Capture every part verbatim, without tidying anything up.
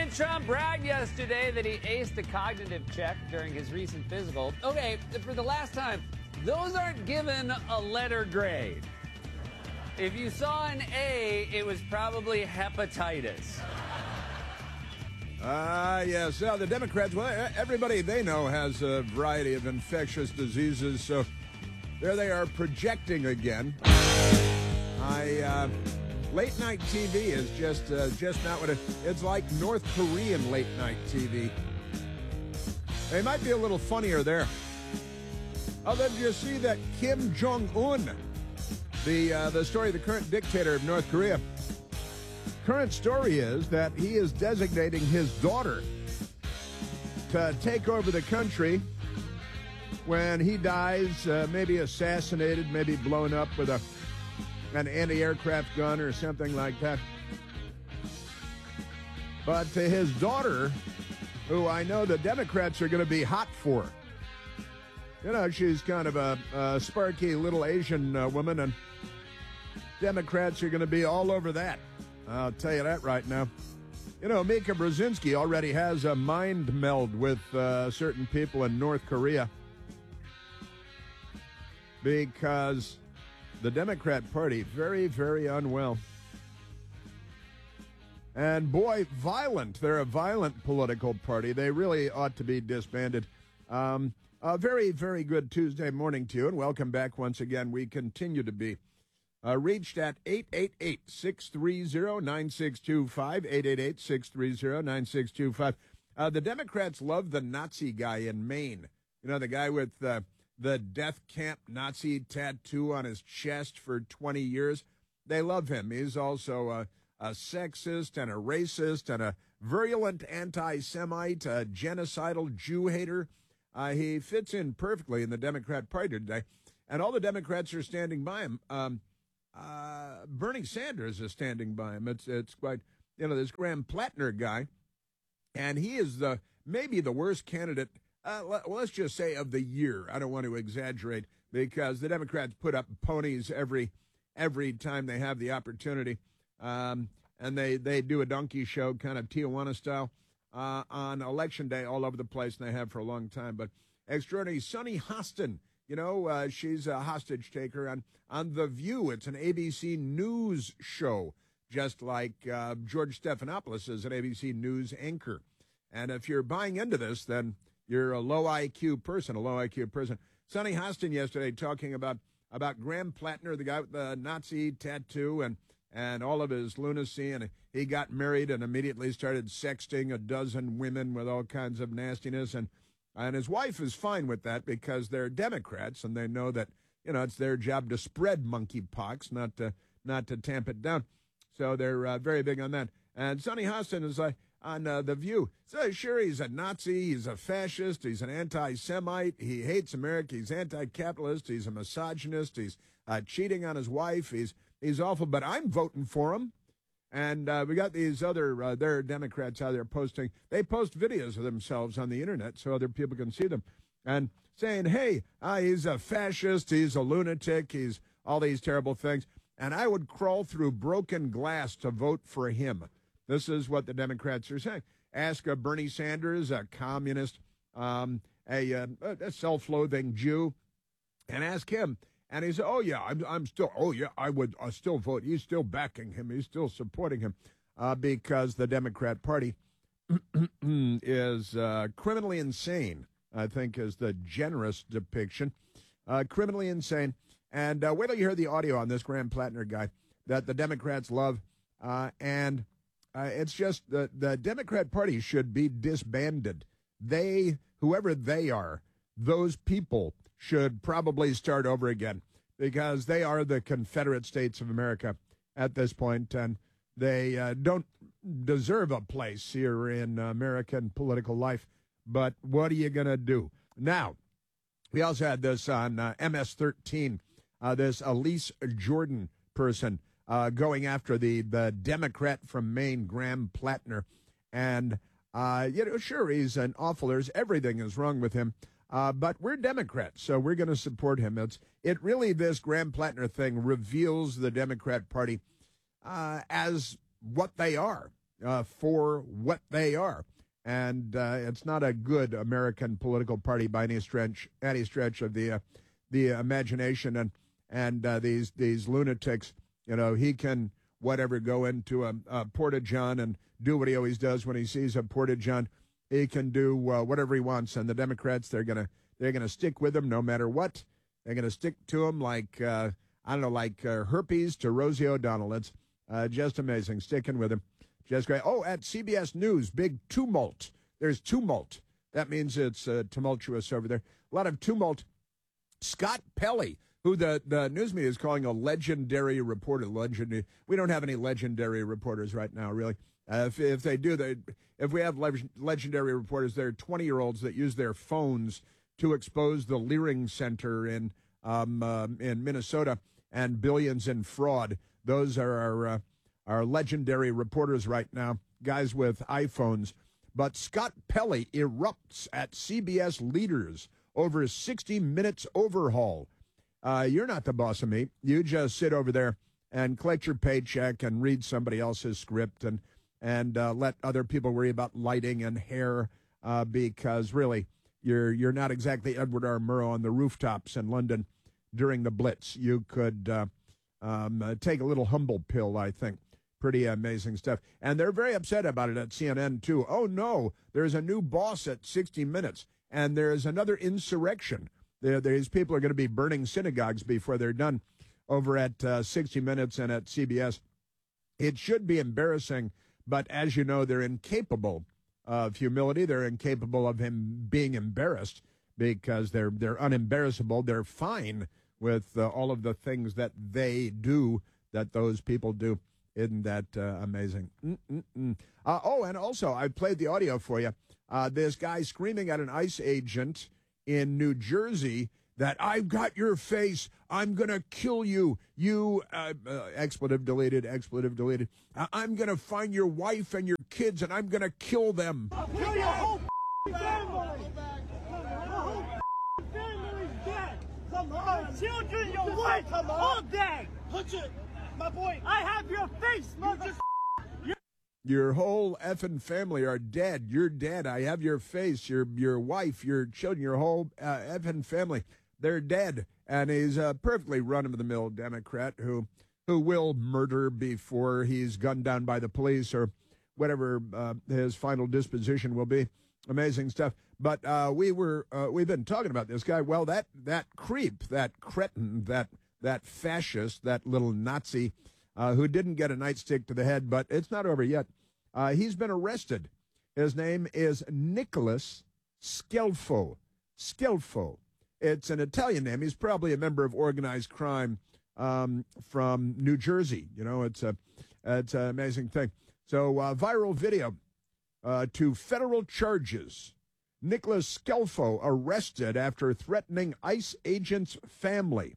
President Trump bragged yesterday that he aced a cognitive check during his recent physical. Okay, for the last time, those aren't given a letter grade. If you saw an A, it was probably hepatitis. Ah, uh, yes. Now, the Democrats, well, everybody they know has a variety of infectious diseases, so there they are projecting again. I, uh, late night T V is just, uh, just not what it, it's like North Korean late night T V. They might be a little funnier there. Although, did you see that Kim Jong-un, the, uh, the story of the current dictator of North Korea? Current story is that he is designating his daughter to take over the country when he dies, uh, maybe assassinated, maybe blown up with a an anti-aircraft gun or something like that. But to his daughter, who I know the Democrats are going to be hot for. You know, she's kind of a, a sparky little Asian uh, woman, and Democrats are going to be all over that. I'll tell you that right now. You know, Mika Brzezinski already has a mind meld with uh, certain people in North Korea because the Democrat Party, very, very unwell. And boy, violent. They're a violent political party. They really ought to be disbanded. Um, a very, very good Tuesday morning to you, and welcome back once again. We continue to be Uh, reached at eight eight eight, six three zero, nine six two five, eight eight eight, six three zero, nine six two five. Uh, the Democrats love the Nazi guy in Maine. You know, the guy with uh, the death camp Nazi tattoo on his chest for twenty years. They love him. He's also a, a sexist and a racist and a virulent anti-Semite, a genocidal Jew hater. Uh, he fits in perfectly in the Democrat Party today, and all the Democrats are standing by him. Um, Uh, Bernie Sanders is standing by him. It's it's quite, you know, this Graham Plattner guy, and he is the maybe the worst candidate, uh, let, let's just say, of the year. I don't want to exaggerate because the Democrats put up ponies every every time they have the opportunity, um, and they, they do a donkey show, kind of Tijuana style, uh, on Election Day all over the place, and they have for a long time. But extraordinary, Sunny Hostin. You know, uh, she's a hostage taker on, on The View. It's an A B C News show, just like uh, George Stephanopoulos is an A B C News anchor. And if you're buying into this, then you're a low I Q person, a low I Q person. Sunny Hostin yesterday talking about, about Graham Plattner, the guy with the Nazi tattoo and, and all of his lunacy. And he got married and immediately started sexting a dozen women with all kinds of nastiness. And And his wife is fine with that because they're Democrats and they know that, you know, it's their job to spread monkeypox, not to not to tamp it down. So they're uh, very big on that. And Sunny Hostin is like on uh, The View. So sure, he's a Nazi, he's a fascist, he's an anti-Semite, he hates America, he's anti-capitalist, he's a misogynist, he's uh, cheating on his wife, he's he's awful, but I'm voting for him. And uh, we got these other, uh, there are Democrats out there posting, they post videos of themselves on the internet so other people can see them, and saying, hey, uh, he's a fascist, he's a lunatic, he's all these terrible things. And I would crawl through broken glass to vote for him. This is what the Democrats are saying. Ask a Bernie Sanders, a communist, um, a, a, a self-loathing Jew, and ask him. And he said, oh, yeah, I'm, I'm still, oh, yeah, I would uh, still vote. He's still backing him. He's still supporting him uh, because the Democrat Party is uh, criminally insane, I think is the generous depiction. Uh, criminally insane. And uh, wait till you hear the audio on this Graham Plattner guy that the Democrats love. Uh, and uh, it's just the, the Democrat Party should be disbanded. They, whoever they are, those people should probably start over again because they are the Confederate States of America at this point, and they uh, don't deserve a place here in American political life. But what are you going to do? Now, we also had this on uh, M S thirteen, uh, this Elise Jordan person uh, going after the, the Democrat from Maine, Graham Plattner. And, uh, you know, sure, he's an awful, there's everything is wrong with him. Uh, but we're Democrats, so we're going to support him. It's it really, this Graham Plattner thing reveals the Democrat Party uh, as what they are. uh, for what they are. And uh, it's not a good American political party by any stretch, any stretch of the uh, the imagination. And and uh, these these lunatics, you know, he can whatever go into a, a porta-john and do what he always does when he sees a porta-john. He can do uh, whatever he wants. And the Democrats, they're gonna they're gonna stick with him no matter what. They're gonna stick to him like uh, I don't know, like uh, herpes to Rosie O'Donnell. It's uh, just amazing, sticking with him. Just great. Oh, at C B S News, big tumult. There's tumult. That means it's uh, tumultuous over there. A lot of tumult. Scott Pelley, who the, the news media is calling a legendary reporter. Legendary. We don't have any legendary reporters right now, really. Uh, if, if they do, they, if we have leg- legendary reporters, they're twenty-year-olds that use their phones to expose the Leering Center in um, uh, in Minnesota and billions in fraud. Those are our, uh, our legendary reporters right now, guys with iPhones. But Scott Pelley erupts at C B S leaders over sixty minutes overhaul. Uh, you're not the boss of me. You just sit over there and collect your paycheck and read somebody else's script and and uh, let other people worry about lighting and hair uh, because really you're you're not exactly Edward R. Murrow on the rooftops in London during the Blitz. You could uh, um, uh, take a little humble pill, I think. Pretty amazing stuff. And they're very upset about it at C N N, too. Oh, no, there's a new boss at sixty minutes, and there's another insurrection. There, these people are going to be burning synagogues before they're done over at uh, sixty minutes and at C B S. It should be embarrassing, but as you know, they're incapable of humility. They're incapable of him being embarrassed because they're they're unembarrassable. They're fine with uh, all of the things that they do, that those people do. Isn't that uh, amazing? Uh, oh, and also, I played the audio for you. Uh, this guy screaming at an ICE agent in New Jersey that I've got your face, I'm going to kill you, you, uh, uh, expletive deleted, expletive deleted. Uh, I'm going to find your wife and your kids, and I'm going to kill them. I'll kill your whole family. Your whole family is dead. Come on. Your children, your wife, all dead. Punch it. My boy, I have your face, mother. Your whole effing family are dead. You're dead. I have your face, your your wife, your children, your whole uh, effing family. They're dead. And he's a perfectly run-of-the-mill Democrat who who will murder before he's gunned down by the police or whatever uh, his final disposition will be. Amazing stuff. But uh, we were uh, we've been talking about this guy. Well, that that creep, that cretin, that. that fascist, that little Nazi uh, who didn't get a nightstick to the head, but it's not over yet. Uh, he's been arrested. His name is Nicholas Scelfo. Scelfo. It's an Italian name. He's probably a member of organized crime um, from New Jersey. You know, it's a it's an amazing thing. So uh, viral video uh, to federal charges. Nicholas Scelfo arrested after threatening ICE agent's family.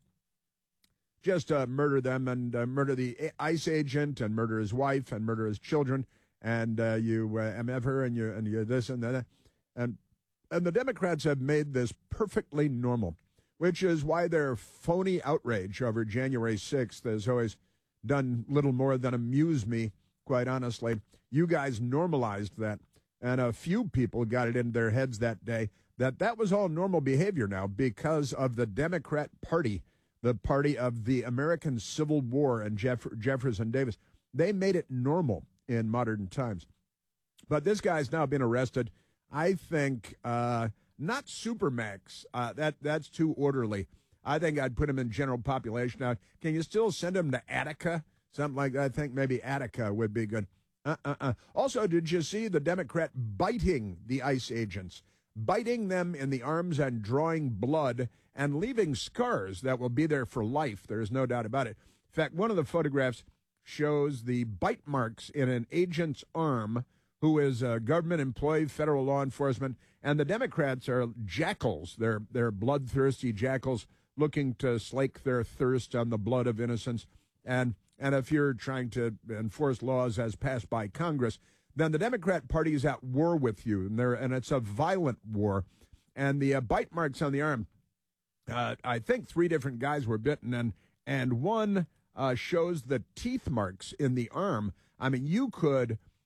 Just uh, murder them and uh, murder the ICE agent and murder his wife and murder his children. And uh, you uh, M F her and you and you this and that. And, and the Democrats have made this perfectly normal, which is why their phony outrage over January sixth has always done little more than amuse me, quite honestly. You guys normalized that. And a few people got it in their heads that day that that was all normal behavior now because of the Democrat Party. The party of the American Civil War and Jeff- Jefferson Davis. They made it normal in modern times. But this guy's now been arrested. I think uh, not Supermax. Uh, that that's too orderly. I think I'd put him in general population. Now, can you still send him to Attica? Something like that. I think maybe Attica would be good. Uh-uh-uh. Also, did you see the Democrat biting the ICE agents? Biting them in the arms and drawing blood and leaving scars that will be there for life. There is no doubt about it. In fact, one of the photographs shows the bite marks in an agent's arm who is a government employee, federal law enforcement, and the Democrats are jackals. They're, they're bloodthirsty jackals looking to slake their thirst on the blood of innocents. And, and if you're trying to enforce laws as passed by Congress, then the Democrat Party is at war with you, and, they're, and it's a violent war. And the uh, bite marks on the arm, Uh, I think three different guys were bitten, and and one uh, shows the teeth marks in the arm. I mean, you could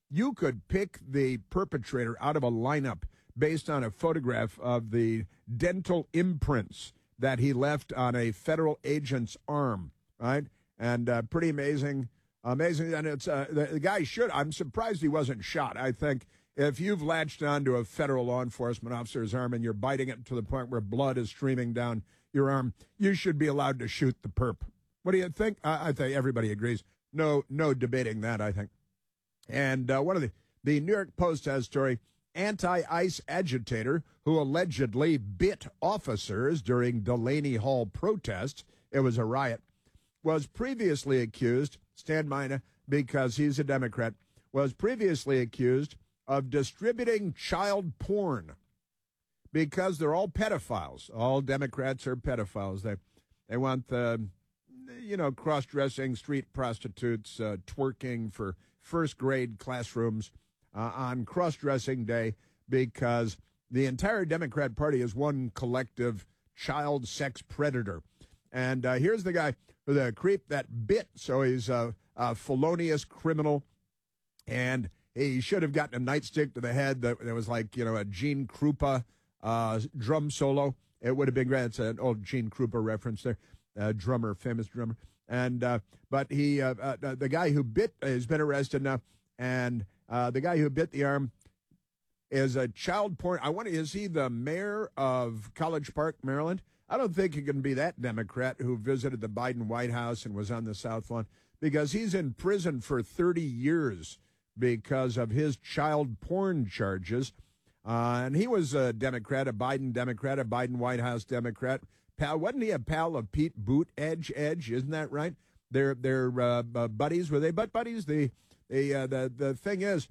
you could pick the perpetrator out of a lineup based on a photograph of the dental imprints that he left on a federal agent's arm, right? And uh, pretty amazing, amazing. And it's uh, the, the guy should, I'm surprised he wasn't shot. I think if you've latched onto a federal law enforcement officer's arm and you're biting it to the point where blood is streaming down your arm, you should be allowed to shoot the perp. What do you think? I, I think everybody agrees. No, no debating that, I think. And uh, one of the, the New York Post has a story, anti-ICE agitator who allegedly bit officers during Delaney Hall protests, it was a riot, was previously accused, Stan Mina, because he's a Democrat, was previously accused of distributing child porn because they're all pedophiles. All Democrats are pedophiles. They, they want the, you know, cross-dressing street prostitutes uh, twerking for first-grade classrooms uh, on cross-dressing day because the entire Democrat Party is one collective child sex predator. And uh, here's the guy, the creep that bit, so he's a, a felonious criminal, and he should have gotten a nightstick to the head that, that was like, you know, a Gene Krupa uh, drum solo. It would have been great. It's an old Gene Krupa reference there, uh, drummer, famous drummer. And uh, but he, uh, uh, the guy who bit has been arrested now, and uh, the guy who bit the arm is a child porn. I wonder, is he the mayor of College Park, Maryland? I don't think he can be that Democrat who visited the Biden White House and was on the South Lawn, because he's in prison for thirty years because of his child porn charges. Uh, and he was a Democrat, a Biden Democrat, a Biden White House Democrat. Pal, wasn't he a pal of Pete Buttigieg? Edge, isn't that right? They're they're uh, uh, buddies. Were they butt buddies? The the uh, the the thing is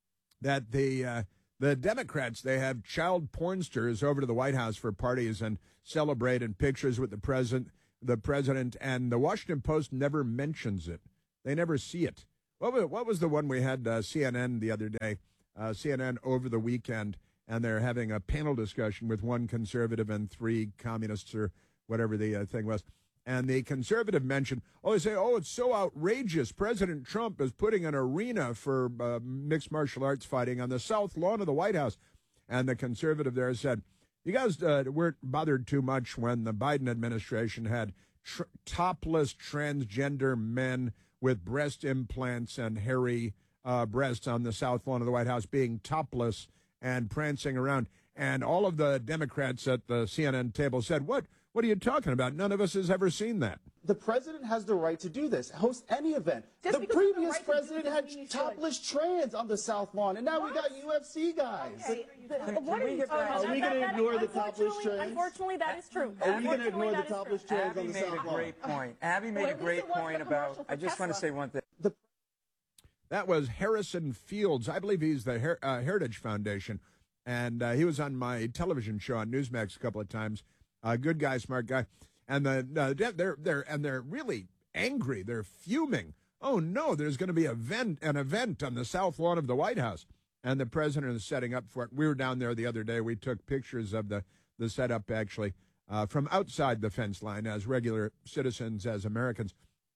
that the uh, the Democrats, they have child pornsters over to the White House for parties and celebrate and pictures with the president. The president and the Washington Post never mentions it. They never see it. What was, what was the one we had uh, C N N the other day? Uh, C N N over the weekend. And they're having a panel discussion with one conservative and three communists or whatever the uh, thing was. And the conservative mentioned, oh, they say, oh, it's so outrageous. President Trump is putting an arena for uh, mixed martial arts fighting on the South Lawn of the White House. And the conservative there said, you guys uh, weren't bothered too much when the Biden administration had tr- topless transgender men with breast implants and hairy uh, breasts on the South Lawn of the White House being topless and prancing around. And all of the Democrats at the C N N table said, what? What are you talking about? None of us has ever seen that. The president has the right to do this, host any event. Just the because previous right president had topless trans on the South Lawn, and now what? we got U F C guys. Okay. Can, what can are we you get back? talking Are we about? going to That- ignore the that- topless unfortunately- trans? Unfortunately, that is true. Are we going to Unfortunately, ignore the that is topless true. trans Abby on the made South a Lawn? great point. Abby made Well, a at least great it wasn't point a about. commercial for I just want to Tesla. say one thing. The That was Harrison Fields. I believe he's the Her- uh, Heritage Foundation. And uh, he was on my television show on Newsmax a couple of times. Uh, good guy, smart guy. And the uh, they're they're and they're really angry. They're fuming. Oh no, there's going to be a event, an event on the South Lawn of the White House, and the president is setting up for it. We were down there the other day. We took pictures of the the setup actually uh, from outside the fence line as regular citizens, as Americans.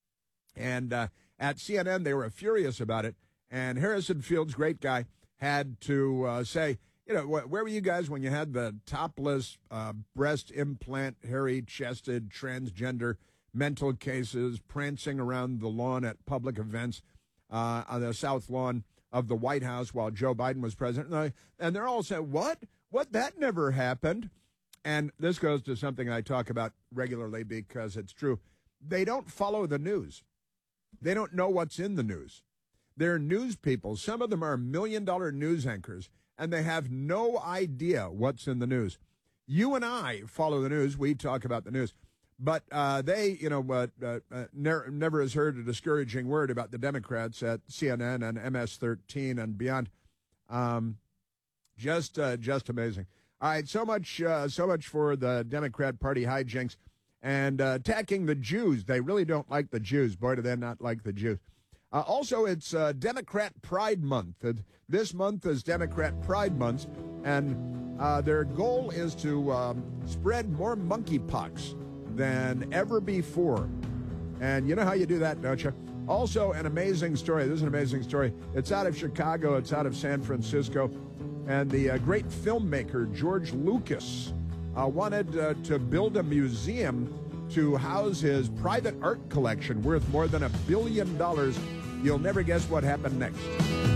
And uh, at C N N, they were furious about it. And Harrison Fields, great guy, had to uh, say, you know, wh- where were you guys when you had the topless, uh, breast implant, hairy-chested, transgender mental cases prancing around the lawn at public events uh, on the South Lawn of the White House while Joe Biden was president? And, I, and they're all saying, what? What? That never happened. And this goes to something I talk about regularly because it's true. They don't follow the news. They don't know what's in the news. They're news people. Some of them are million-dollar news anchors, and they have no idea what's in the news. You and I follow the news. We talk about the news. But uh, they, you know, uh, uh, never, never has heard a discouraging word about the Democrats at C N N and M S thirteen and beyond. Um, just, uh, just amazing. All right, so much, uh, so much for the Democrat Party hijinks and uh, attacking the Jews. They really don't like the Jews. Boy, do they not like the Jews. Uh, also, it's uh, Democrat Pride Month. Uh, this month is Democrat Pride Month, and uh, their goal is to um, spread more monkeypox than ever before. And you know how you do that, don't you? Also, an amazing story. This is an amazing story. It's out of Chicago. It's out of San Francisco. And the uh, great filmmaker George Lucas uh, wanted uh, to build a museum to house his private art collection worth more than a billion dollars. You'll never guess what happened next.